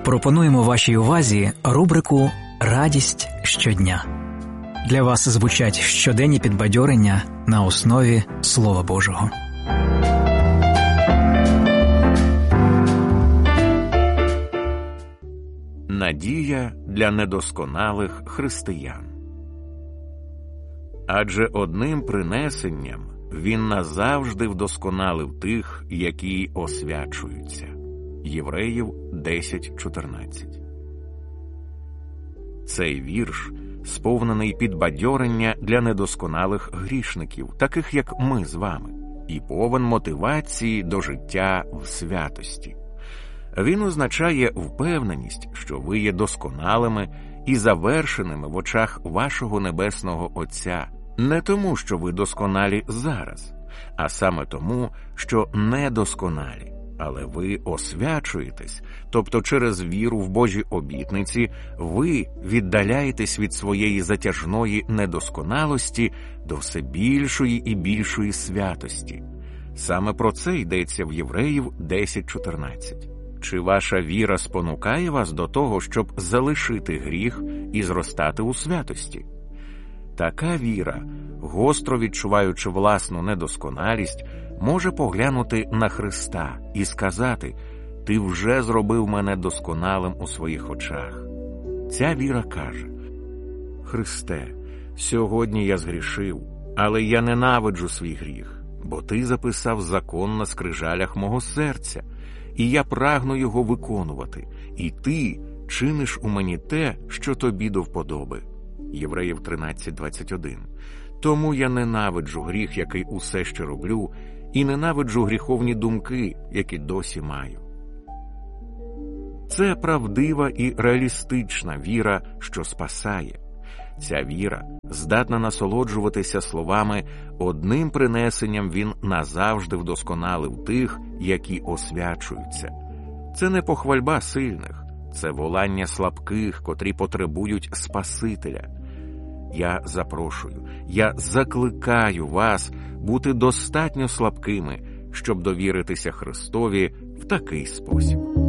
пропонуємо вашій увазі рубрику «Радість щодня». Для вас звучать щоденні підбадьорення на основі Слова Божого. Надія для недосконалих християн. Адже одним принесенням він назавжди вдосконалив тих, які освячуються. Євреїв 10:14. Цей вірш сповнений підбадьорення для недосконалих грішників, таких як ми з вами, і повен мотивації до життя в святості. Він означає впевненість, що ви є досконалими і завершеними в очах вашого Небесного Отця, не тому, що ви досконалі зараз, а саме тому, що недосконалі. Але ви освячуєтесь, тобто через віру в Божі обітниці ви віддаляєтесь від своєї затяжної недосконалості до все більшої і більшої святості. Саме про це йдеться в Євреїв 10:14. Чи ваша віра спонукає вас до того, щоб залишити гріх і зростати у святості? Така віра, гостро відчуваючи власну недосконалість, може поглянути на Христа і сказати: «Ти вже зробив мене досконалим у своїх очах». Ця віра каже: «Христе, сьогодні я згрішив, але я ненавиджу свій гріх, бо Ти записав закон на скрижалях мого серця, і я прагну його виконувати, і Ти чиниш у мені те, що Тобі до вподоби». Євреїв 13:21. «Тому я ненавиджу гріх, який усе ще роблю, і ненавиджу гріховні думки, які досі маю». Це правдива і реалістична віра, що спасає. Ця віра здатна насолоджуватися словами «одним принесенням він назавжди вдосконалив тих, які освячуються». Це не похвальба сильних, це волання слабких, котрі потребують Спасителя. Я запрошую, я закликаю вас бути достатньо слабкими, щоб довіритися Христові в такий спосіб.